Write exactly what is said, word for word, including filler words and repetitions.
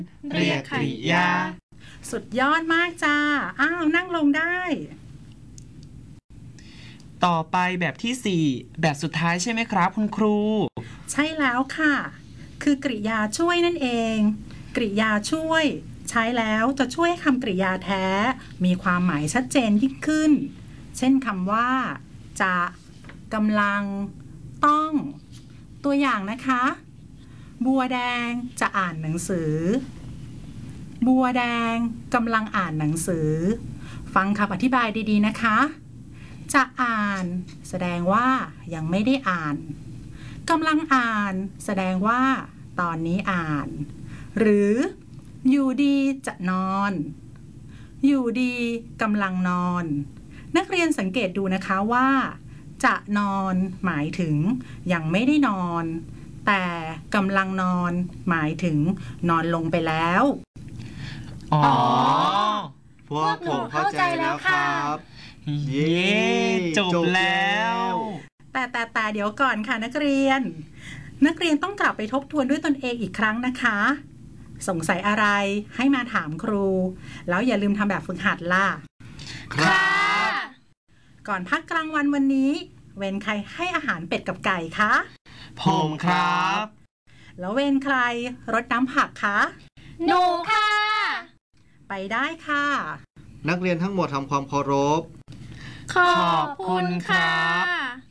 เรียกกริยาสุดยอดมากจ้าอ้าวนั่งลงได้ต่อไปแบบที่สี่แบบสุดท้ายใช่ไหมครับคุณครูใช่แล้วค่ะคือกริยาช่วยนั่นเองกริยาช่วยใช้แล้วจะช่วยให้คำกริยาแท้มีความหมายชัดเจนยิ่งขึ้นเช่นคำว่าจะกำลังต้องตัวอย่างนะคะบัวแดงจะอ่านหนังสือบัวแดงกำลังอ่านหนังสือฟังคำอธิบายดีๆนะคะจะอ่านแสดงว่ายังไม่ได้อ่านกำลังอ่านแสดงว่าตอนนี้อ่านหรืออยู่ดีจะนอนอยู่ดีกำลังนอนนักเรียนสังเกตดูนะคะว่าจะนอนหมายถึงยังไม่ได้นอนแต่กำลังนอนหมายถึงนอนลงไปแล้วอ๋อพวกผมเข้าใจแล้วครับเย้จบแล้วแต่แต่แต่เดี๋ยวก่อนค่ะนักเรียนนักเรียนต้องกลับไปทบทวนด้วยตนเองอีกครั้งนะคะสงสัยอะไรให้มาถามครูแล้วอย่าลืมทำแบบฝึกหัดล่ะครับก่อนพักกลางวันวันนี้เวรใครให้อาหารเป็ดกับไก่คะผมครับแล้วเวรใครรดน้ำผักคะหนูค่ะไปได้ค่ะนักเรียนทั้งหมดทำความเคารพขอบคุณค่ะ